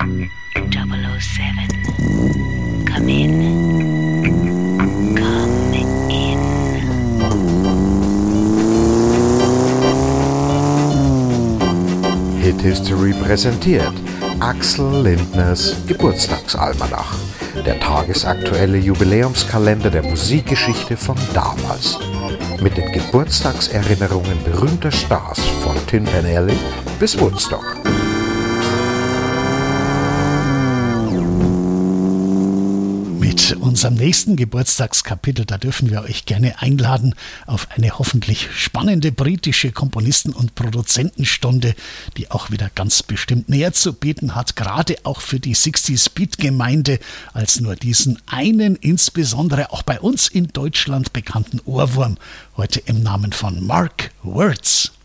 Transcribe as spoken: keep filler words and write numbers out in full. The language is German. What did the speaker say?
double oh seven. Come in. Come in. Hit History präsentiert Axel Lindners Geburtstagsalmanach, der tagesaktuelle Jubiläumskalender der Musikgeschichte von damals. Mit den Geburtstagserinnerungen berühmter Stars von Tin Pan Alley bis Woodstock. Mit unserem nächsten Geburtstagskapitel, da dürfen wir euch gerne einladen auf eine hoffentlich spannende britische Komponisten- und Produzentenstunde, die auch wieder ganz bestimmt mehr zu bieten hat, gerade auch für die sechziger-Beat-Gemeinde, als nur diesen einen, insbesondere auch bei uns in Deutschland bekannten Ohrwurm, heute im Namen von Mark Wurtz.